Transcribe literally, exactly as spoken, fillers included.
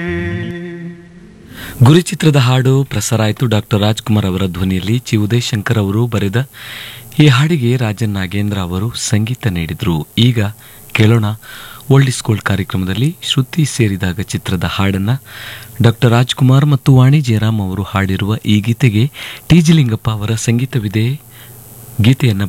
ಗುರುಚಿತ್ರದ ಹಾಡು ಪ್ರಸಾರ ಆಯಿತು. ಡಾಕ್ಟರ್ ರಾಜ್ಕುಮಾರ್ ಅವರ ಧ್ವನಿಯಲ್ಲಿ ಚಿ ಉದಯ್ ಶಂಕರ್ ಅವರು ಬರೆದ ಈ ಹಾಡಿಗೆ ರಾಜನ್ ನಾಗೇಂದ್ರ ಅವರು ಸಂಗೀತ ನೀಡಿದರು. ಈಗ ಕೇಳೋಣ ಓಲ್ಡ್ ಇಸ್ ಗೋಲ್ಡ್ ಕಾರ್ಯಕ್ರಮದಲ್ಲಿ ಶ್ರುತಿ ಸೇರಿದಾಗ ಚಿತ್ರದ ಹಾಡನ್ನು ಡಾಕ್ಟರ್ ರಾಜ್ಕುಮಾರ್ ಮತ್ತು ವಾಣಿ ಜಯರಾಮ್ ಅವರು ಹಾಡಿರುವ ಈ ಗೀತೆಗೆ ಟಿ ಜಿ ಲಿಂಗಪ್ಪ ಅವರ ಸಂಗೀತವಿದೆ. ಗೀತೆಯನ್ನು